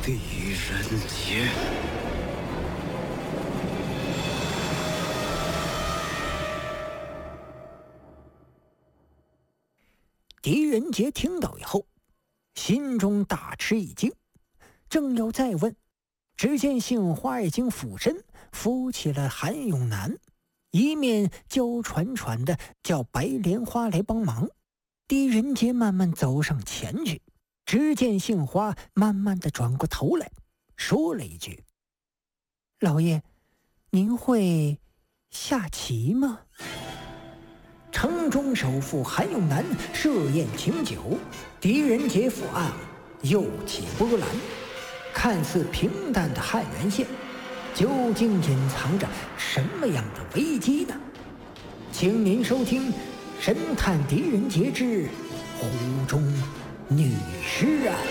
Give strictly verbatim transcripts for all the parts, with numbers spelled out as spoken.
狄仁杰。 狄仁杰听到以后，心中大吃一惊，正要再问，只见杏花已经俯身扶起了韩永南，一面娇喘喘的叫白莲花来帮忙。狄仁杰慢慢走上前去，只见杏花慢慢的转过头来，说了一句：“老爷，您会下棋吗？”城中首富韩永南设宴请酒，狄仁杰赴岸又起波澜。看似平淡的汉源县，究竟隐藏着什么样的危机呢？请您收听《神探狄仁杰之湖中女尸案》。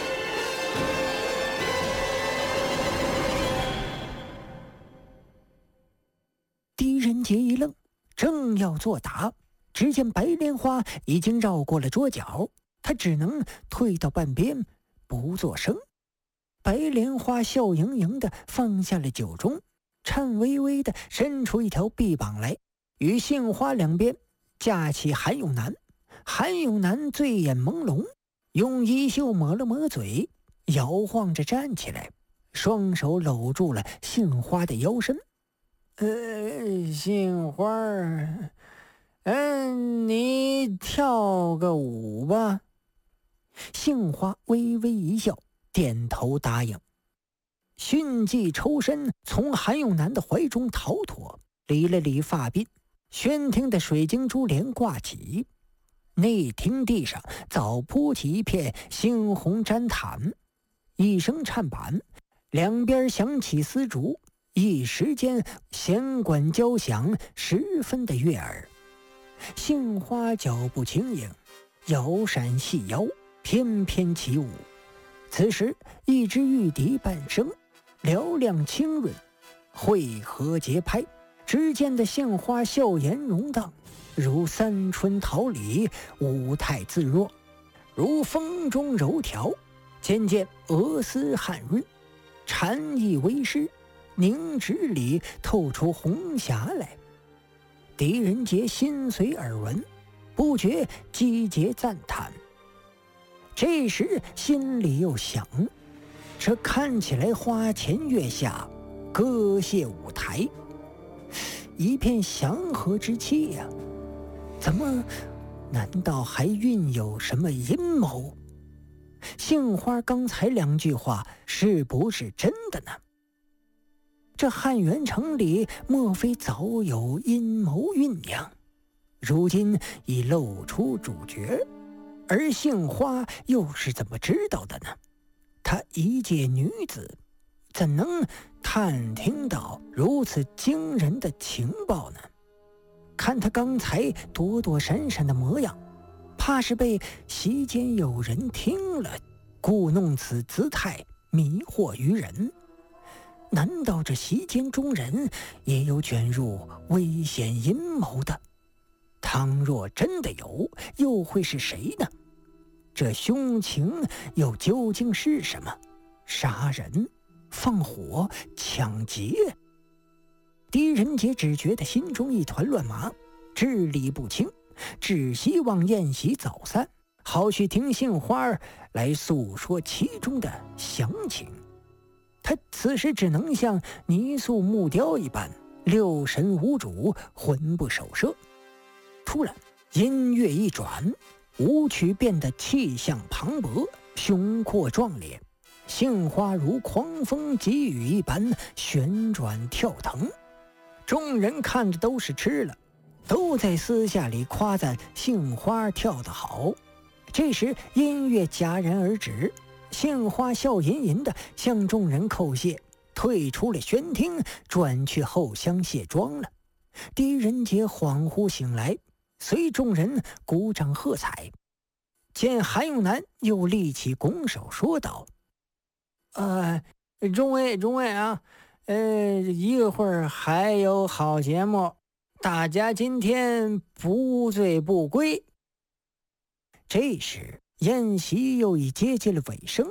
狄仁杰一愣，正要作答，只见白莲花已经绕过了桌角，他只能退到半边不作声。白莲花笑盈盈地放下了酒盅，颤巍巍地伸出一条臂膀来，与杏花两边架起韩永南。韩永南醉眼朦胧，用衣袖抹了抹嘴，摇晃着站起来，双手搂住了杏花的腰身。呃，杏花儿，嗯，你跳个舞吧。杏花微微一笑，点头答应。迅即抽身从韩永南的怀中逃脱，理了理发鬓，轩厅的水晶珠帘挂起，内厅地上早铺起一片猩红毡毯，一声颤板，两边响起丝竹，一时间弦管交响，十分的悦耳。杏花脚步轻盈，摇闪细腰，翩翩起舞。此时一支玉笛半声，嘹亮清润，汇合节拍，只见的杏花笑颜容荡，如三春桃李，舞态自若，如风中柔条，渐渐鹅丝汉润，禅意微施，凝脂里透出红霞来。狄仁杰心随耳闻，不觉击节赞叹。这时心里又想，这看起来花前月下，歌榭舞台，一片祥和之气呀、啊，怎么难道还蕴有什么阴谋？杏花刚才两句话是不是真的呢？这汉源城里莫非早有阴谋酝酿，如今已露出主角，而杏花又是怎么知道的呢？她一介女子，怎能探听到如此惊人的情报呢？看她刚才躲躲闪闪的模样，怕是被席间有人听了，故弄此姿态，迷惑于人。难道这席间中人也有卷入危险阴谋的？倘若真的有，又会是谁呢？这凶情又究竟是什么？杀人、放火、抢劫？狄仁杰只觉得心中一团乱麻，支理不清，只希望宴席早散，好去听杏花来诉说其中的详情。他此时只能像泥塑木雕一般，六神无主，魂不守舍。突然音乐一转，舞曲变得气象磅礴，雄阔壮烈，杏花如狂风急雨一般旋转跳腾。众人看的都是吃了，都在私下里夸赞杏花跳得好。这时音乐戛然而止，杏花笑吟吟地向众人叩谢，退出了轩厅，转去后厢卸妆了。狄仁杰恍惚醒来，随众人鼓掌喝彩。见韩永南又立起拱手说道：“呃，众位众位啊，呃，一会儿还有好节目，大家今天不醉不归。”这时宴席又已接近了尾声，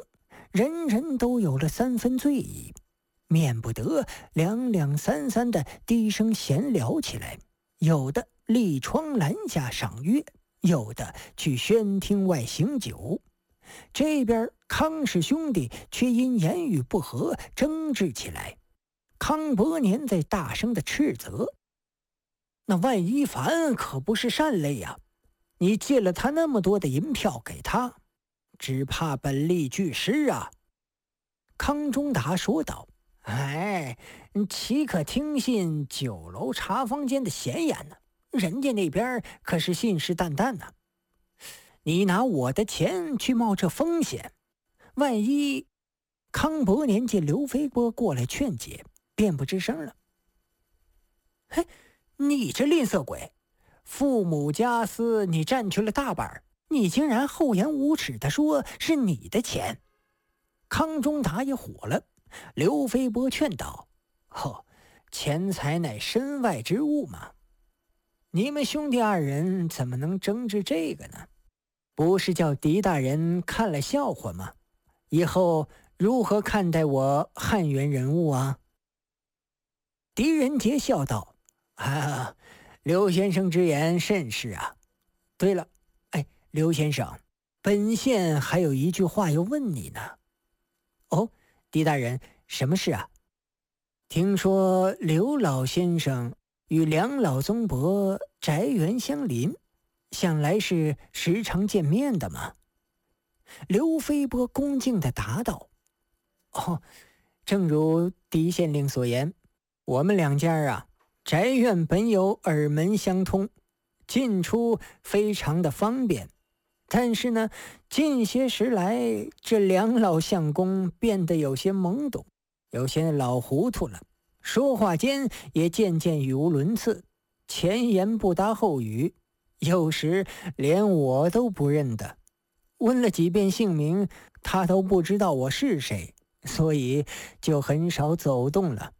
人人都有了三分醉意，免不得两两三三的低声闲聊起来，有的立窗栏下赏月，有的去轩厅外行酒。这边康氏兄弟却因言语不合争执起来。康伯年在大声的斥责：那万一凡可不是善类呀、啊！你借了他那么多的银票给他，只怕本利俱失啊！康中达说道：哎，岂可听信酒楼茶坊间的闲言呢？人家那边可是信誓旦旦呢。你拿我的钱去冒这风险，万一……康伯年见刘飞波过来劝解，便不吱声了。嘿，你这吝啬鬼，父母家私你占去了大半，你竟然厚颜无耻地说是你的钱！康中达也火了。刘飞波劝道：哦，钱财乃身外之物嘛，你们兄弟二人怎么能争执这个呢？不是叫狄大人看了笑话吗？以后如何看待我汉源人物啊？狄仁杰笑道：啊，刘先生之言甚是啊。对了，哎，刘先生，本县还有一句话要问你呢。哦，狄大人，什么事啊？听说刘老先生与梁老宗伯宅园相邻，想来是时常见面的嘛。刘飞波恭敬地答道：哦，正如狄县令所言，我们两家啊，宅院本有耳门相通，进出非常的方便。但是呢，近些时来，这梁老相公变得有些懵懂，有些老糊涂了，说话间也渐渐语无伦次，前言不搭后语，有时连我都不认得。问了几遍姓名，他都不知道我是谁，所以就很少走动了。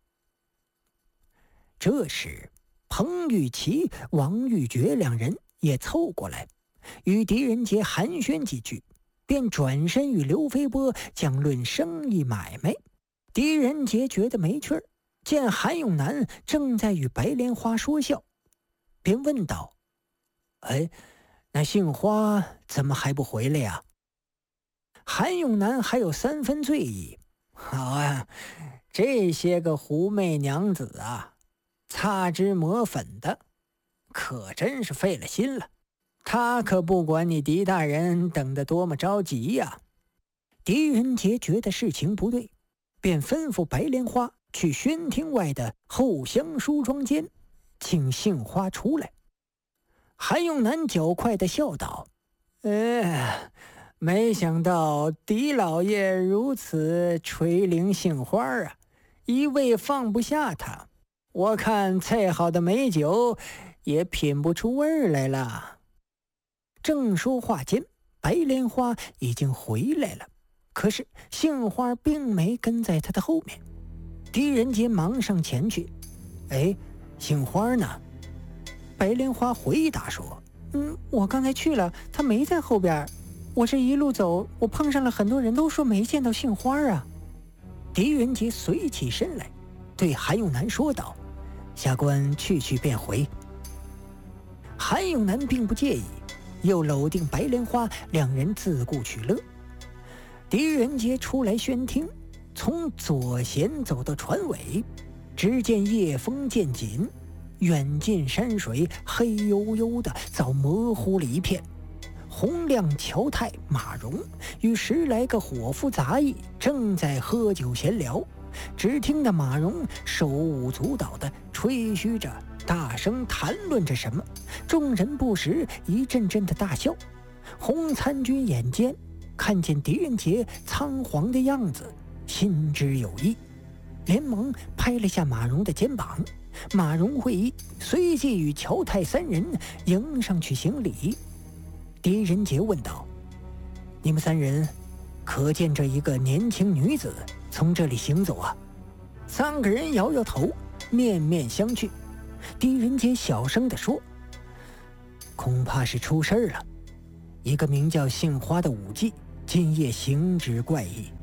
这时，彭玉琪、王玉珏两人也凑过来，与狄仁杰寒暄几句，便转身与刘飞波讲论生意买卖。狄仁杰觉得没趣儿，见韩永南正在与白莲花说笑，便问道：哎，那杏花怎么还不回来呀？韩永南还有三分醉意：好啊，这些个狐媚娘子啊，擦脂抹粉的，可真是费了心了。他可不管你狄大人等得多么着急呀。狄仁杰觉得事情不对，便吩咐白莲花去轩厅外的后厢梳妆间请杏花出来。韩永南较快地笑道：哎，没想到狄老爷如此垂怜杏花啊，一味放不下他，我看再好的美酒也品不出味儿来了。正说话间，白莲花已经回来了，可是杏花并没跟在他的后面。狄仁杰忙上前去：哎，杏花呢？白莲花回答说：嗯，我刚才去了，他没在后边。我这一路走，我碰上了很多人，都说没见到杏花啊。狄仁杰随起身来，对韩永南说道：下官去去便回。韩永南并不介意，又搂定白莲花，两人自顾取乐。狄仁杰出来轩厅，从左贤走到船尾，只见夜风渐紧，远近山水黑黝黝的，早模糊了一片。洪亮、乔泰、马荣与十来个伙夫杂役正在喝酒闲聊，只听得马荣手舞足蹈地吹嘘着，大声谈论着什么，众人不时一阵阵的大笑。洪参军眼尖，看见狄仁杰仓皇的样子，心知有意，连忙拍了下马荣的肩膀。马荣会意，随即与乔泰三人迎上去行礼。狄仁杰问道：你们三人可见这一个年轻女子从这里行走啊？三个人摇摇头，面面相觑。狄仁杰小声地说：恐怕是出事了。一个名叫杏花的舞妓今夜行止怪异，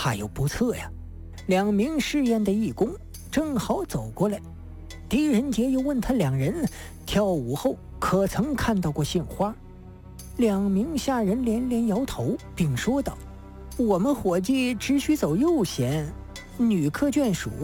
怕有不测呀。两名试验的义工正好走过来，狄仁杰又问他两人跳舞后可曾看到过杏花。两名下人连连摇头，并说道：“我们伙计只许走右贤，女客眷属。”